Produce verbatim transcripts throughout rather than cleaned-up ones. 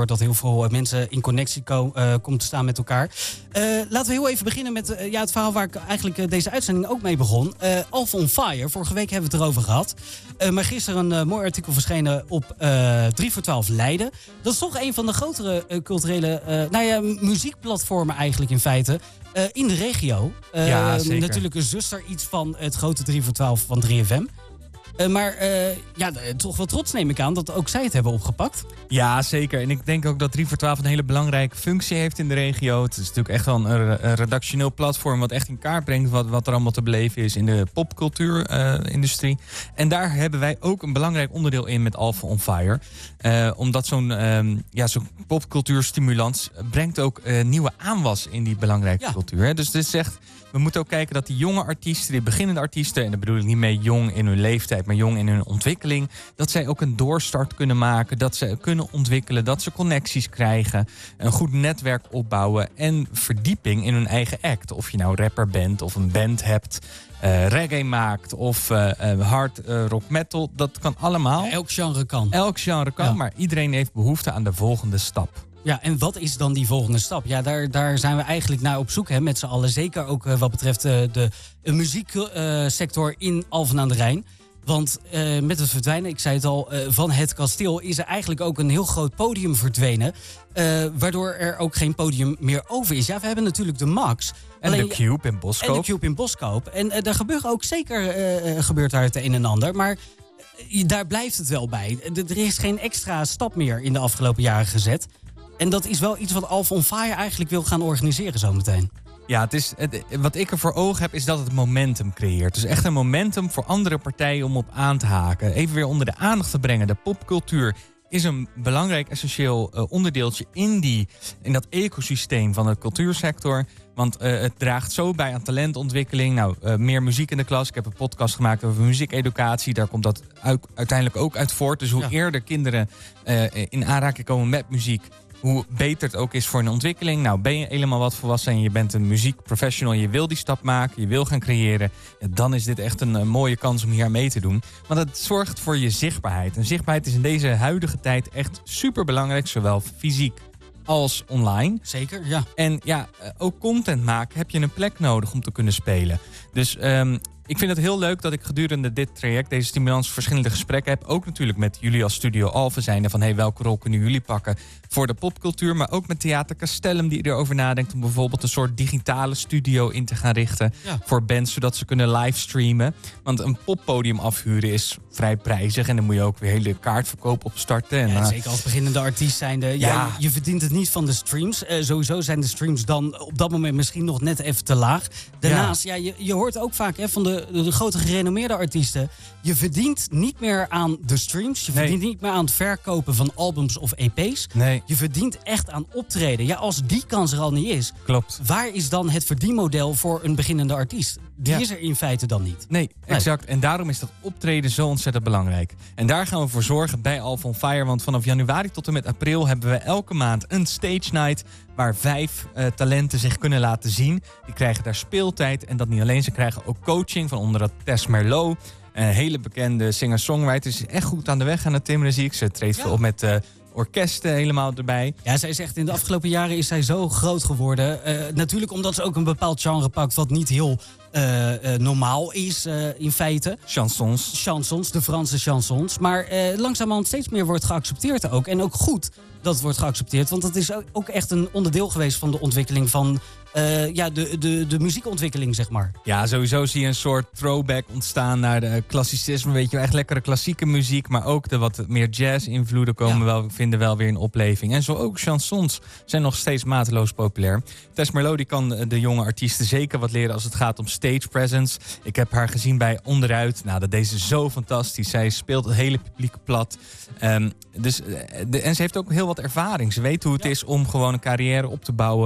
wordt dat heel veel mensen in connectie ko- uh, komen te staan met elkaar. Uh, laten we heel even beginnen met uh, ja, het verhaal waar ik eigenlijk uh, deze uitzending ook mee begon. Uh, Alpha on Fire, vorige week hebben we het erover gehad. Uh, maar gisteren een uh, mooi artikel verschenen op uh, drie voor twaalf Leiden. Dat is toch een van de grotere uh, culturele uh, nou ja, muziekplatformen eigenlijk in feite. Uh, in de regio. Uh, ja, zeker. Natuurlijk een zuster iets van het grote drie voor twaalf van drie F M. Uh, maar uh, ja, toch wel trots neem ik aan dat ook zij het hebben opgepakt. Ja, zeker. En ik denk ook dat drie voor twaalf een hele belangrijke functie heeft in de regio. Het is natuurlijk echt wel een, een redactioneel platform wat echt in kaart brengt wat, wat er allemaal te beleven is in de popcultuurindustrie. Uh, en daar hebben wij ook een belangrijk onderdeel in met Alpha on Fire. Uh, omdat zo'n, um, ja, zo'n popcultuurstimulans brengt ook uh, nieuwe aanwas in die belangrijke ja. cultuur. Hè? Dus dit is echt... We moeten ook kijken dat die jonge artiesten, die beginnende artiesten... en daar bedoel ik niet mee jong in hun leeftijd, maar jong in hun ontwikkeling... dat zij ook een doorstart kunnen maken, dat ze kunnen ontwikkelen... dat ze connecties krijgen, een goed netwerk opbouwen... en verdieping in hun eigen act. Of je nou rapper bent of een band hebt... Uh, reggae maakt of uh, uh, hard uh, rock metal, dat kan allemaal. Elk genre kan. Elk genre kan, ja. Maar iedereen heeft behoefte aan de volgende stap. Ja, en wat is dan die volgende stap? Ja, daar, daar zijn we eigenlijk naar op zoek, hè, met z'n allen. Zeker ook uh, wat betreft uh, de uh, muzieksector uh, in Alphen aan de Rijn. Want uh, met het verdwijnen, ik zei het al, uh, van het kasteel... is er eigenlijk ook een heel groot podium verdwenen. Uh, waardoor er ook geen podium meer over is. Ja, we hebben natuurlijk de Max. En Alleen, de Cube in Boskoop. En de Cube in Boskoop. En uh, daar gebeurt ook zeker uh, gebeurt daar het een en ander. Maar uh, daar blijft het wel bij. Er is geen extra stap meer in de afgelopen jaren gezet. En dat is wel iets wat Alpha on Fire eigenlijk wil gaan organiseren zometeen. Ja, het is, het, wat ik er voor ogen heb is dat het momentum creëert. Dus echt een momentum voor andere partijen om op aan te haken. Even weer onder de aandacht te brengen. De popcultuur is een belangrijk essentieel uh, onderdeeltje in, die, in dat ecosysteem van de cultuursector. Want uh, het draagt zo bij aan talentontwikkeling. Nou, uh, meer muziek in de klas. Ik heb een podcast gemaakt over muziekeducatie. Daar komt dat uit, uiteindelijk ook uit voort. Dus hoe ja. eerder kinderen uh, in aanraking komen met muziek, hoe beter het ook is voor een ontwikkeling. Nou, ben je helemaal wat volwassen en je bent een muziekprofessional... je wil die stap maken, je wil gaan creëren... Ja, dan is dit echt een, een mooie kans om hier aan mee te doen. Want het zorgt voor je zichtbaarheid. En zichtbaarheid is in deze huidige tijd echt superbelangrijk... zowel fysiek als online. Zeker, ja. En ja, ook content maken heb je een plek nodig om te kunnen spelen. Dus... Um, ik vind het heel leuk dat ik gedurende dit traject, deze stimulans, verschillende gesprekken heb. Ook natuurlijk met jullie als Studio Alphen zijnde van hey, welke rol kunnen jullie pakken voor de popcultuur. Maar ook met Theater Castellum die erover nadenkt om bijvoorbeeld een soort digitale studio in te gaan richten. Ja. Voor bands, zodat ze kunnen livestreamen. Want een poppodium afhuren is vrij prijzig. En dan moet je ook weer hele kaartverkoop opstarten. En, ja, uh, zeker als beginnende artiest zijnde. Ja, ja. Je, je verdient het niet van de streams. Uh, sowieso zijn de streams dan op dat moment misschien nog net even te laag. Daarnaast, ja, ja je, je hoort ook vaak hè, van de De, de grote gerenommeerde artiesten. Je verdient niet meer aan de streams. Je verdient nee. niet meer aan het verkopen van albums of E P's. Nee. Je verdient echt aan optreden. Ja, als die kans er al niet is. Klopt. Waar is dan het verdienmodel voor een beginnende artiest? Die ja. is er in feite dan niet. Nee, exact. En daarom is dat optreden zo ontzettend belangrijk. En daar gaan we voor zorgen bij Alpha on Fire. Want vanaf januari tot en met april hebben we elke maand een stage night waar vijf uh, talenten zich kunnen laten zien. Die krijgen daar speeltijd. En dat niet alleen, ze krijgen ook coaching van onder dat Tess Merlot. Een hele bekende singer-songwriter. Is echt goed aan de weg aan het timmeren, zie ik. Ze treedt ja. veel op met uh, orkesten helemaal erbij. Ja, zij zegt in de afgelopen jaren is zij zo groot geworden. Uh, natuurlijk omdat ze ook een bepaald genre pakt wat niet heel uh, uh, normaal is uh, in feite. Chansons. Chansons, de Franse chansons. Maar uh, langzamerhand steeds meer wordt geaccepteerd ook. En ook goed dat wordt geaccepteerd. Want het is ook echt een onderdeel geweest van de ontwikkeling van Uh, ja, de, de, de muziekontwikkeling, zeg maar. Ja, sowieso zie je een soort throwback ontstaan naar de klassicisme. Weet je, echt lekkere klassieke muziek. Maar ook de wat meer jazz-invloeden komen ja. wel, vinden wel weer een opleving. En zo ook chansons zijn nog steeds mateloos populair. Tess Merlot die kan de jonge artiesten zeker wat leren als het gaat om stage presence. Ik heb haar gezien bij Onderuit. Nou, dat deed ze zo fantastisch. Zij speelt het hele publiek plat. Um, dus, de, en ze heeft ook heel wat ervaring. Ze weet hoe het ja. is om gewoon een carrière op te bouwen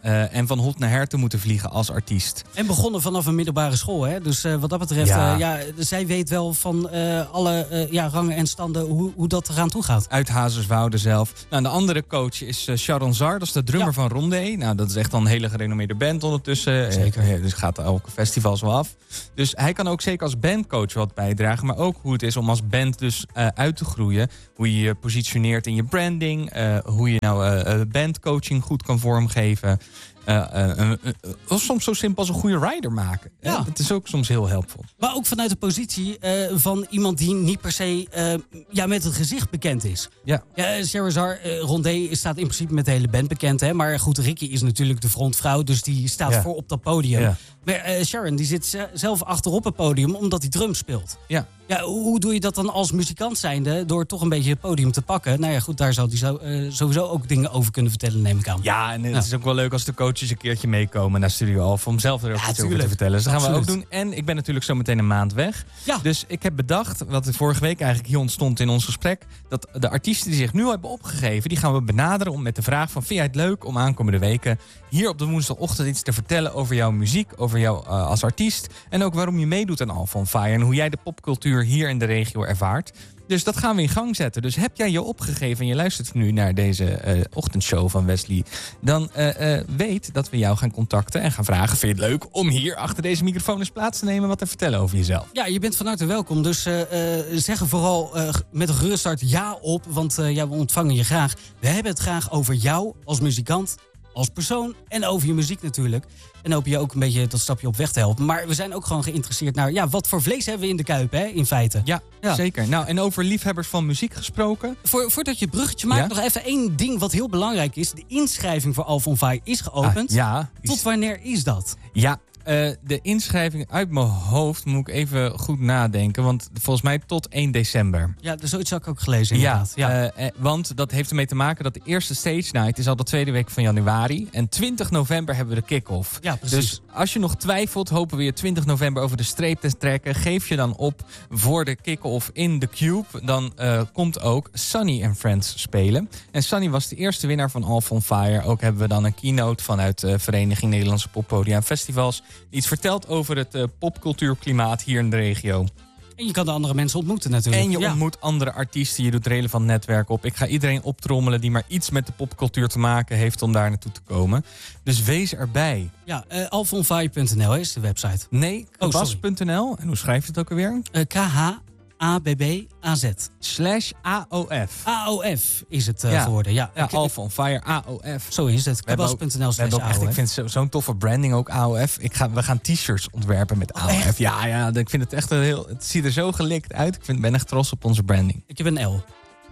Uh, en van hot naar her te moeten vliegen als artiest. En begonnen vanaf een middelbare school, hè? Dus uh, wat dat betreft, ja. Uh, ja, zij weet wel van uh, alle uh, ja, rangen en standen hoe, hoe dat eraan toe gaat. Uit Hazerswoude zelf. Nou, de andere coach is uh, Sharon Zar, dat is de drummer ja. van Rondé. Nou, dat is echt al een hele gerenommeerde band ondertussen. Zeker. Uh, dus gaat elke festivals wel af. Dus hij kan ook zeker als bandcoach wat bijdragen. Maar ook hoe het is om als band dus uh, uit te groeien. Hoe je je positioneert in je branding. Uh, hoe je nou uh, bandcoaching goed kan vormgeven. Uh, uh, uh, uh, uh, soms zo simpel als een goede rider maken. Ja. Uh, dat is ook soms heel helpvol. Maar ook vanuit de positie uh, van iemand die niet per se uh, ja, met het gezicht bekend is. Ja. Ja, Sharon Zar, uh, Rondé staat in principe met de hele band bekend. Hè? Maar goed, Ricky is natuurlijk de frontvrouw. Dus die staat ja. voor op dat podium. Ja. Maar uh, Sharon die zit z- zelf achterop het podium omdat hij drum speelt. Ja. Ja, hoe doe je dat dan als muzikant zijnde door toch een beetje het podium te pakken? Nou ja, goed, daar zal hij zo, uh, sowieso ook dingen over kunnen vertellen, neem ik aan. Ja, en het ja. is ook wel leuk als de coaches een keertje meekomen naar Studio Alpha om zelf er ook ja, iets over te vertellen. Dus dat gaan Absoluut. we ook doen. En ik ben natuurlijk zo meteen een maand weg. Ja. Dus ik heb bedacht, wat vorige week eigenlijk hier ontstond in ons gesprek, dat de artiesten die zich nu hebben opgegeven, die gaan we benaderen om met de vraag van, vind jij het leuk om aankomende weken hier op de woensdagochtend iets te vertellen over jouw muziek, over jou uh, als artiest en ook waarom je meedoet aan Alpha on Fire en hoe jij de popcultuur hier in de regio ervaart. Dus dat gaan we in gang zetten. Dus heb jij je opgegeven en je luistert nu naar deze uh, ochtendshow van Wesley, dan uh, uh, weet dat we jou gaan contacten en gaan vragen, vind je het leuk om hier achter deze microfoon eens plaats te nemen wat te vertellen over jezelf? Ja, je bent van harte welkom. Dus uh, uh, zeg er vooral uh, met een geruststart ja op, want uh, ja, we ontvangen je graag. We hebben het graag over jou als muzikant, als persoon en over je muziek natuurlijk. En hoop je ook een beetje dat stapje op weg te helpen. Maar we zijn ook gewoon geïnteresseerd naar, ja, wat voor vlees hebben we in de kuip, hè, in feite. Ja, ja. Zeker. Nou, en over liefhebbers van muziek gesproken. Voor, voordat je het bruggetje maakt, ja? nog even één ding wat heel belangrijk is. De inschrijving voor Alpha on Fire is geopend. Ah, ja. Tot wanneer is dat? Ja. Uh, de inschrijving uit mijn hoofd moet ik even goed nadenken. Want volgens mij tot één december. Ja, dus zoiets had ik ook gelezen inderdaad. Ja, ja. Uh, want dat heeft ermee te maken dat de eerste stage night is al de tweede week van januari. En twintig november hebben we de kick-off. Ja, precies. Dus als je nog twijfelt, hopen we je twintig november over de streep te trekken. Geef je dan op voor de kick-off in The Cube. Dan uh, komt ook Sunny and Friends spelen. En Sunny was de eerste winnaar van Alpha on Fire. Ook hebben we dan een keynote vanuit de uh, Vereniging Nederlandse Poppodia en Festivals. Iets vertelt over het uh, popcultuurklimaat hier in de regio. En je kan de andere mensen ontmoeten natuurlijk. En je ja. ontmoet andere artiesten. Je doet relevant netwerk op. Ik ga iedereen optrommelen die maar iets met de popcultuur te maken heeft om daar naartoe te komen. Dus wees erbij. Ja, uh, alpha on fire punt n l is de website. Nee, kabas punt n l. En hoe schrijf je het ook alweer? Uh, K H A B B A Z. Slash A O F. A O F is het uh, ja. geworden, ja. Ja, Alpha on Fire, A O F. Zo is het, kabas punt n l slash A O F. Ik vind het zo'n toffe branding ook, A O F. Ik ga, we gaan t-shirts ontwerpen met A O F. Oh, ja, ja, ik vind het echt een heel... Het ziet er zo gelikt uit. Ik vind, ben echt trots op onze branding. Ik heb een L.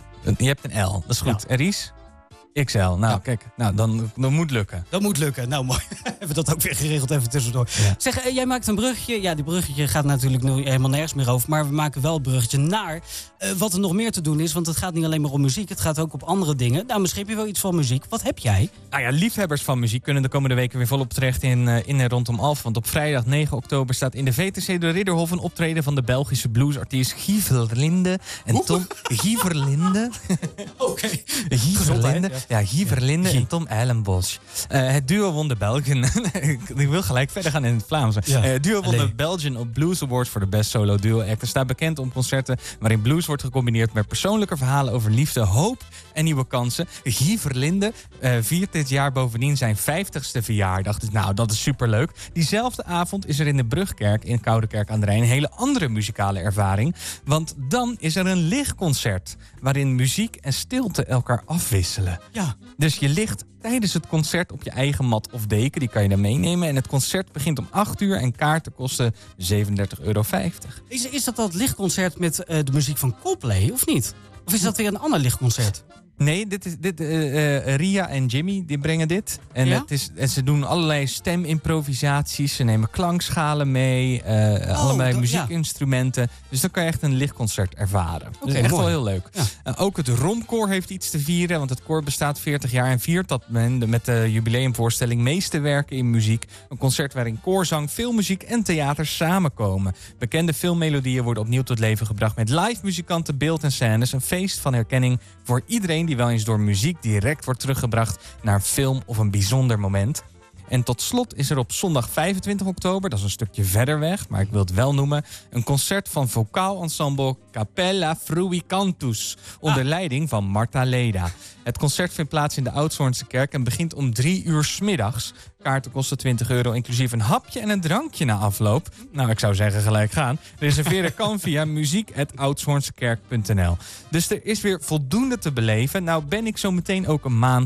Je hebt een L, dat is goed. Ja. En Ries? X L. Nou, ja. Kijk, nou, dan, dan moet lukken. Dat moet lukken. Nou, mooi. Hebben we dat ook weer geregeld even tussendoor. Ja. Zeg, uh, jij maakt een bruggetje. Ja, die bruggetje gaat natuurlijk nu helemaal nergens meer over. Maar we maken wel een bruggetje naar uh, wat er nog meer te doen is. Want het gaat niet alleen maar om muziek. Het gaat ook op andere dingen. Nou, misschien heb je wel iets van muziek. Wat heb jij? Nou ja, liefhebbers van muziek kunnen de komende weken weer volop terecht in, uh, in en rondom Alphen. Want op vrijdag negen oktober staat in de V T C de Ridderhof een optreden van de Belgische bluesartiest Guy Verlinde en Oep. Tom Guy Verlinde. Oké. Okay. Guy Verlinde. Ja, Guy Verlinde. Ja. En Tom Eilenbosch. Uh, het duo won de Belgen. Ik wil gelijk verder gaan in het Vlaams. Ja. Uh, het duo won de Belgian op Blues Awards voor de Best Solo Duo Act. Er staat bekend om concerten waarin blues wordt gecombineerd met persoonlijke verhalen over liefde, hoop en nieuwe kansen. Guy Verlinde uh, viert dit jaar bovendien zijn vijftigste verjaardag. Dus nou, dat is superleuk. Diezelfde avond is er in de Brugkerk in Koudekerk aan de Rijn een hele andere muzikale ervaring. Want dan is er een lichtconcert waarin muziek en stilte elkaar afwisselen. Ja. Dus je ligt tijdens het concert op je eigen mat of deken. Die kan je dan meenemen. En het concert begint om acht uur en kaarten kosten zevenendertig euro vijftig. Is, is dat dat lichtconcert met uh, de muziek van Coldplay, of niet? Of is dat weer een ander lichtconcert? Nee, dit is, dit, uh, uh, Ria en Jimmy die brengen dit. En, ja? het is, en ze doen allerlei stemimprovisaties. Ze nemen klankschalen mee. Uh, oh, allerlei dat, muziekinstrumenten. Ja. Dus dan kan je echt een lichtconcert ervaren. Okay, dus echt mooi. Wel heel leuk. Ja. Uh, ook het Romkoor heeft iets te vieren. Want het koor bestaat veertig jaar. En viert dat men met de jubileumvoorstelling Meesterwerken in muziek. Een concert waarin koorzang, filmmuziek en theater samenkomen. Bekende filmmelodieën worden opnieuw tot leven gebracht. Met live muzikanten, beeld en scènes. Een feest van herkenning voor iedereen die wel eens door muziek direct wordt teruggebracht naar een film of een bijzonder moment. En tot slot is er op zondag vijfentwintig oktober, dat is een stukje verder weg, maar ik wil het wel noemen, een concert van vocaal ensemble Capella Fruicantus, onder ah. leiding van Marta Leda. Het concert vindt plaats in de Oudshoornse kerk en begint om drie uur 's middags. Kaarten kosten twintig euro, inclusief een hapje en een drankje na afloop. Nou, ik zou zeggen gelijk gaan. Reserveren kan via muziek at oudshoornsekerk punt n l. Dus er is weer voldoende te beleven. Nou ben ik zo meteen ook een maand